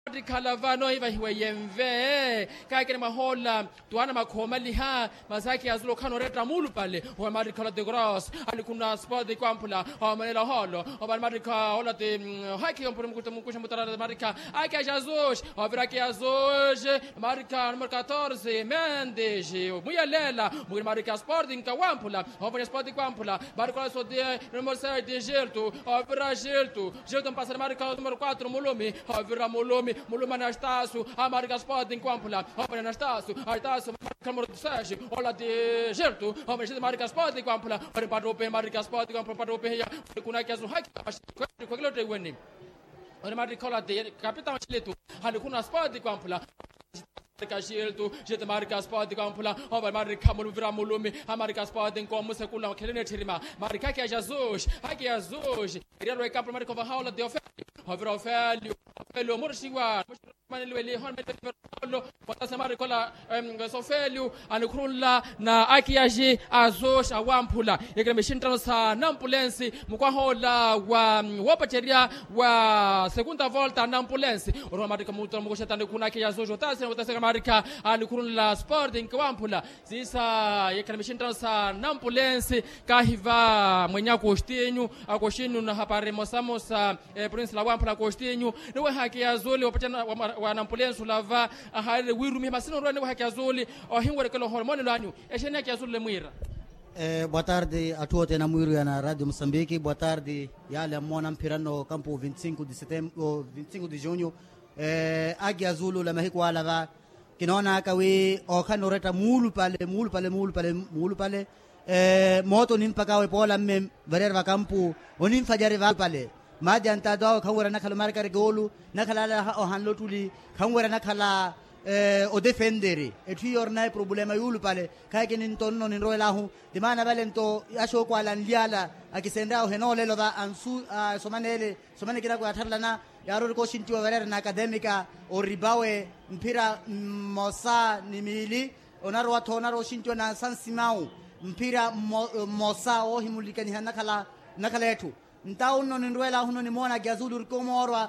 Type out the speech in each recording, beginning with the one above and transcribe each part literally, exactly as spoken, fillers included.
Kalavano iva hiwe yemve kake mahola tuana makoma liha masaki azulo kano reta mulu pale wa marika de gross alikuna spot de kwampula o manela holo o marika hola de haki on podemos mukusha mutara marika ake jazush o viraki azush marika número catorze Mendes muyalela mu marika Sporting kwampula o via spot de kwampula marika so de número seis de Gelto o vira Gelto Gelto passa marika número quatro Mulumi o vira Mulumi Muluma Anastácio, a marca Sporting Kwampula, Open Anastácio, Anastácio, Camaro do Sérgio, Ola de Gerto, Homem de marca Sporting Kwampula, para para o marca Sporting Kwampula, para o Penha, com a que as hack, com aquilo de winning. Olha marca Cola de Capitão Chileto, há com a Sporting Kwampula. Kashiltu jete marika Sporting Kwampula oba marika muluvira mulumi amarika Sporting kwa musekula kelene tirima marika ke Jesus haki Jesus iriaro ekampo marika va haula de ofelio ovira ofelio ofelio murshiwa manelwele hon metelo potasa marika la ofelio anikrulla na akiyaji azosh awampula yekre mishintano sa nampulensi mukwa hola wa wapacheria wa segunda volta nampulensi oro marika muto mukoshatane kuna ke Jesus otase otase marika alikuna Sporting Kwampula sisa yekalmishinda sa nampulensi kahiva mwenya kostinyu akoshinyu na hapare mosamo sa Prince la Wampula kostinyu niwe haki azuli wapatana wa nampulensi lava ahale wirumi masino rwani haki azuli ohingwe kelo hormone lwanyu esheni haki azuli mwira. Eh, boa tarde a todos na Muiru na Rádio Moçambique. Boa tarde yale amona mpira no campo vinte e cinco de setembro, vinte e cinco de junho. Eh, Águia Azul la mahiko alava kinaona kawe okano reta mulu pale mulu pale mulu pale mulu pale eh moto nimpaka we pola me varera campo onim fajare va pale maji antado khawara nakhala marka golu nakhala o hanlo tuli khawara nakhala eh o defendere e tu yorna problema yulu pale kake nin tonno nin roela hu de mana valento asho kwa lan liala akisenda o henole lo va ansu somanele somane kira kwa tharlana yaro ko shinti wa varera na academica o ribawe mpira mosa nimili onaro watho onaro shinti na sansimau mpira mosa o himulikani hanakala nakala yetu ntauno ninroela huno ni mona gazulu komorwa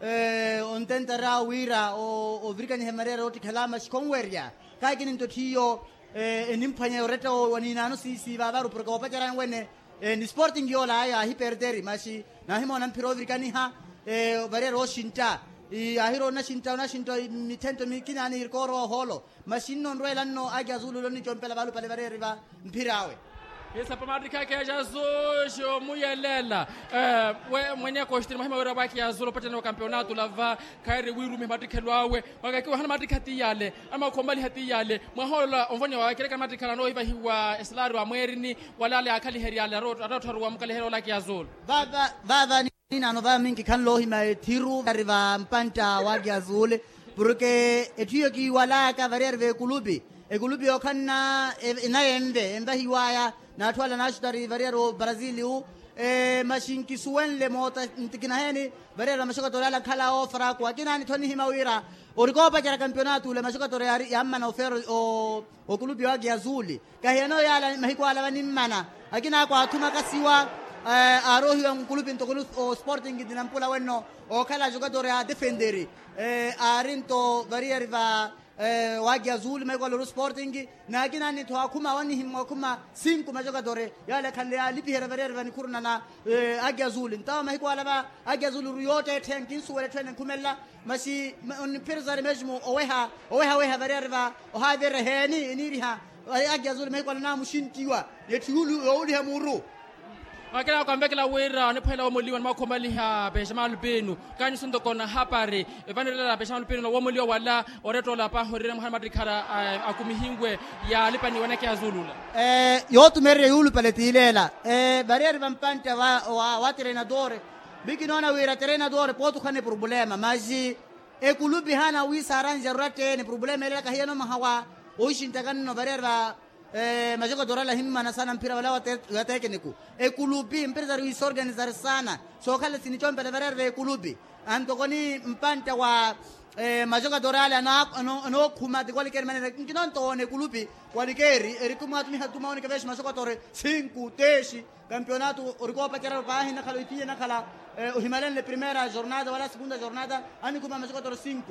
eh ontenta rawira o o vrikani hemarera oti khalama shikongweria kake ninto thiyo eh enimphanya reta wani nano sisi babaru prokopa charang wene ni Sporting yola ya hiperderi mashi na himona mpiro vrikani ha eh varero shinta i ahiro na shinta na shinto mitento mikinani irkoro holo mashino nroela no Águia Azul lo ni chompela balu pale varere va mpirawe. Essa pamadrika ke Jesus muyelela eh we mwenye kostiri mahima wera baki azulu patana campeonato lava kaire wiru me madrikelwawe wakakiwa hana madrikati yale ama kombali hati yale mahola onvonya wa kile kama madrikala no iva hiwa eslari wa mwerini walale akali heri yale rotoro wa mkali heri laki azulu baba baba nina no ba mingi kan lo hima tiru arriva mpanta wa Águia Azul porque etio ki wala ka varerve kulubi e kulubi okana inaende enda hiwaya na twala nashtari varero Braziliu e mashinki suwenle mota ntikina heni varero mashoka tolala kala ofra kwa kinani toni himawira orikopa kya campeonato le mashoka tore yamma na ofero o o kulubi wa Águia Azul kaheno yala mahiko ala nimana akina kwa atuma kasiwa arohi wa kulubi ntokulu o Sporting dinampula wenno o kala jogadore a defendere e arinto varero va eh Águia Azul me golo Sporting na kina ni to akuma wani himwa kuma cinco majogadore yale kale alipi herevere vani kurna na Águia Azul ntawa mahiko alaba Águia Azul ruyote tenkin suwele twene kumella mashi on perzare mejmu oweha oweha weha varerva o havere heni eniriha Águia Azul mahiko na mushintiwa yetiulu yoli hamuru akela kwa mbekela wera ne phela omoliwa na makhomali ha Benjamin Lupenu kanyu sindo kona hapare evanela Benjamin Lupenu womoliwa wala oretola pa horire Muhammad Rikara akumihingwe ya lipani wanake azulula eh yotu mere yulu paletilela eh barriere vampanta wa wa treinadore biki nona wera treinadore potu khane problema maji e kulubi hana wisa aranja rate ne problema ile kahiyano mahawa oishinta kanno barriere eh majoko dorala himma na sana mpira wala wa tekniku e kulubi mpira za organizar sana so kala sinichombe barriere kulubi antokoni mpanta wa eh majoka dorala na no kuma de qualquer maneira que não tone kulubi qualquer erikuma atumi hatuma oni kavesh majoka tore cinco teshi campeonato orikopa kera bahina kala itia na kala eh, o Himalaian na primeira jornada ou na segunda jornada, ani como mas quatro cinco.